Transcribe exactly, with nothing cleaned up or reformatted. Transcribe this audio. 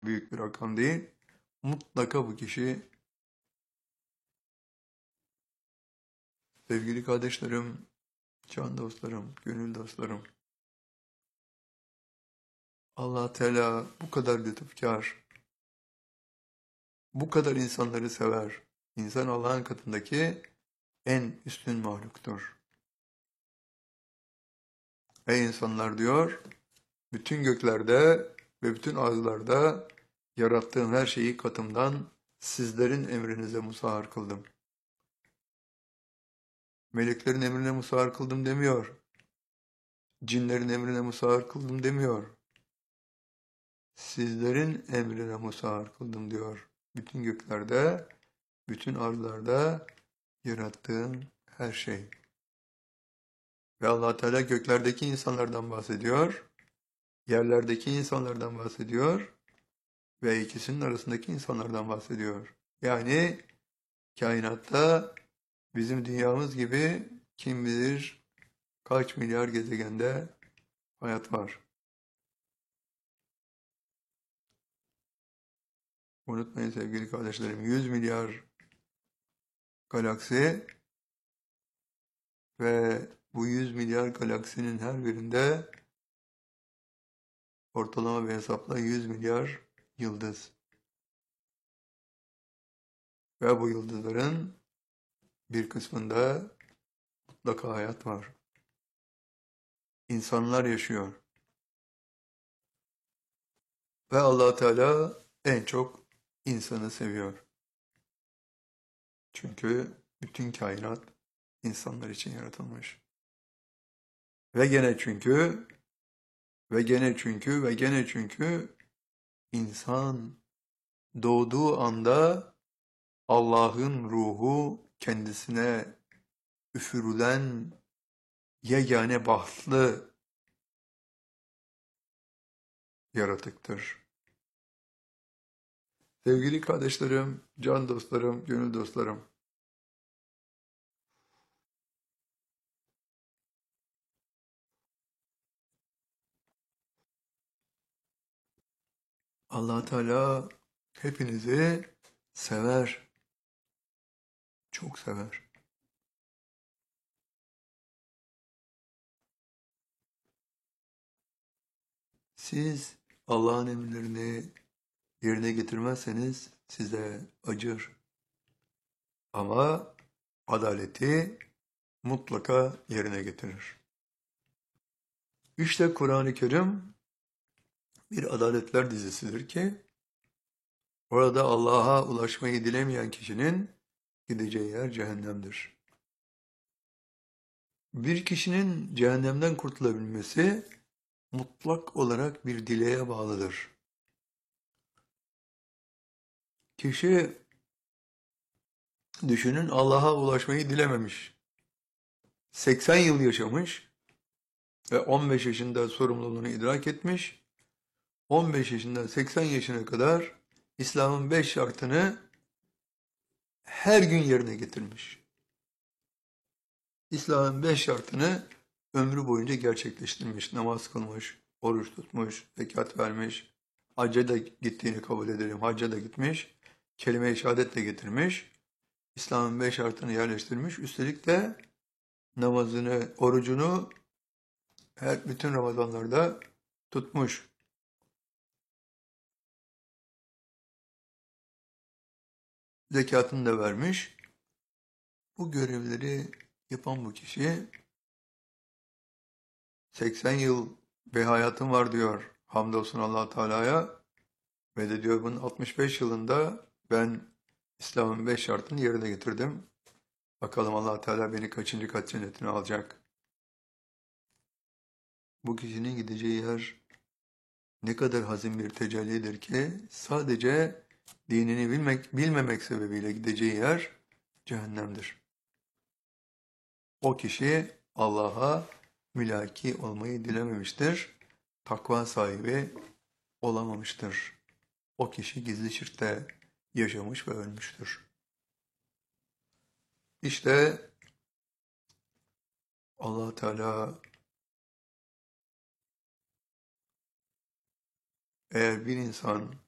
büyük bir rakam değil. Mutlaka bu kişi, sevgili kardeşlerim, can dostlarım, gönül dostlarım, Allah Teala bu kadar lütufkar, bu kadar insanları sever. İnsan Allah'ın katındaki en üstün mahluktur. Ey insanlar diyor, bütün göklerde ve bütün arzularda yarattığım her şeyi katımdan sizlerin emrinize musahhar kıldım. Meleklerin emrine musahhar kıldım demiyor. Cinlerin emrine musahhar kıldım demiyor. Sizlerin emrine musahhar kıldım diyor. Bütün göklerde, bütün arzularda yarattığım her şey. Ve Allah Teala göklerdeki insanlardan bahsediyor, yerlerdeki insanlardan bahsediyor ve ikisinin arasındaki insanlardan bahsediyor. Yani kainatta bizim dünyamız gibi kim bilir kaç milyar gezegende hayat var. Unutmayın sevgili kardeşlerim, yüz milyar galaksi ve bu yüz milyar galaksinin her birinde ortalama bir hesapla yüz milyar yıldız. Ve bu yıldızların bir kısmında mutlaka hayat var. İnsanlar yaşıyor. Ve Allah Teala en çok insanı seviyor. Çünkü bütün kainat insanlar için yaratılmış. Ve gene çünkü, ve gene çünkü, ve gene çünkü insan doğduğu anda Allah'ın ruhu kendisine üfürülen yegane bahtlı yaratıktır. Sevgili kardeşlerim, can dostlarım, gönül dostlarım, Allah Teala hepinizi sever, çok sever. Siz Allah'ın emirlerini yerine getirmezseniz size acır. Ama adaleti mutlaka yerine getirir. İşte Kur'an-ı Kerim bir adaletler dizisidir ki orada Allah'a ulaşmayı dilemeyen kişinin gideceği yer cehennemdir. Bir kişinin cehennemden kurtulabilmesi mutlak olarak bir dileğe bağlıdır. Kişi düşünün Allah'a ulaşmayı dilememiş. seksen yıl yaşamış ve on beş yaşında sorumluluğunu idrak etmiş. on beş yaşından seksen yaşına kadar İslam'ın beş şartını her gün yerine getirmiş. İslam'ın beş şartını ömrü boyunca gerçekleştirmiş. Namaz kılmış, oruç tutmuş, zekat vermiş, hacca da gittiğini kabul edelim. Hacca da gitmiş, kelime-i şehadet de getirmiş. İslam'ın beş şartını yerleştirmiş. Üstelik de namazını, orucunu her bütün Ramazanlarda tutmuş. Zekatını da vermiş. Bu görevleri yapan bu kişi seksen yıl bir hayatım var diyor. Hamdolsun Allah Teala'ya. Ve de diyor bunun altmış beş yılında ben İslam'ın beş şartını yerine getirdim. Bakalım Allah Teala beni kaçıncı kat cennetine alacak. Bu kişinin gideceği yer ne kadar hazin bir tecellidir ki sadece dinini bilmek, bilmemek sebebiyle gideceği yer cehennemdir. O kişi Allah'a mülaki olmayı dilememiştir. Takva sahibi olamamıştır. O kişi gizli şirkte yaşamış ve ölmüştür. İşte Allah Teala eğer bir insan